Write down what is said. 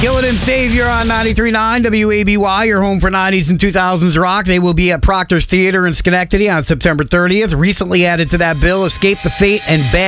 Gillidan Savior on 93.9 WABY, your home for 90s and 2000s rock. They will be at Proctor's Theater in Schenectady on September 30th. Recently added to that bill, Escape the Fate and Bad